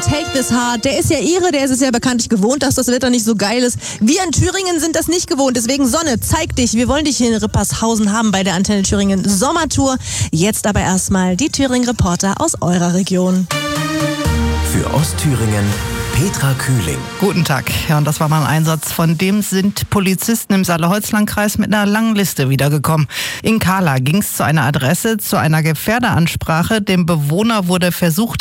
Take This Heart. Der ist ja Ire, der ist es ja bekanntlich gewohnt, dass das Wetter nicht so geil ist. Wir in Thüringen sind das nicht gewohnt, deswegen Sonne, zeig dich. Wir wollen dich hier in Rippershausen haben bei der Antenne Thüringen Sommertour. Jetzt aber erstmal die Thüringen-Reporter aus eurer Region. Für Ostthüringen Petra Kühling. Guten Tag. Ja, und das war mal ein Einsatz. Von dem sind Polizisten im Saale-Holzland-Kreis mit einer langen Liste wiedergekommen. In Kahla ging es zu einer Adresse, zu einer Gefährderansprache. Dem Bewohner wurde versucht,